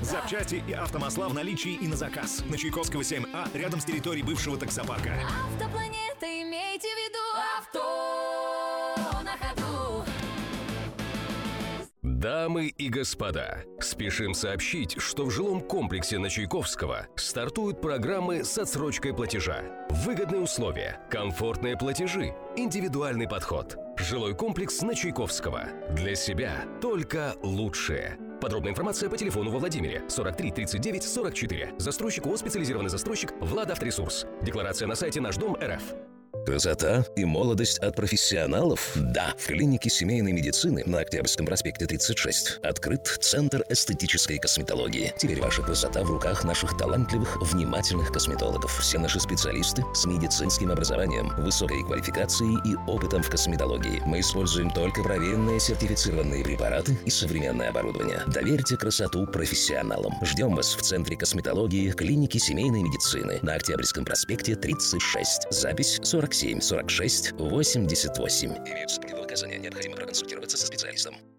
Запчасти и автомасла в наличии и на заказ. На Чайковского 7А, рядом с территорией бывшего таксопарка. Автопланета, имейте в виду, авто на ходу. Дамы и господа, спешим сообщить, что в жилом комплексе на Чайковского стартуют программы с отсрочкой платежа. Выгодные условия, комфортные платежи, индивидуальный подход. Жилой комплекс на Чайковского. Для себя только лучшее. Подробная информация по телефону во Владимире 43 39 44. Застройщик ООО «Специализированный застройщик» Владавторесурс. Декларация на сайте Наш Дом РФ. Красота и молодость от профессионалов? Да. В клинике семейной медицины на Октябрьском проспекте 36 открыт Центр эстетической косметологии. Теперь ваша красота в руках наших талантливых, внимательных косметологов. Все наши специалисты с медицинским образованием, высокой квалификацией и опытом в косметологии. Мы используем только проверенные сертифицированные препараты и современное оборудование. Доверьте красоту профессионалам. Ждем вас в Центре косметологии клиники семейной медицины на Октябрьском проспекте 36. Запись 47 46 88. Имеются противопоказания. Необходимо проконсультироваться со специалистом.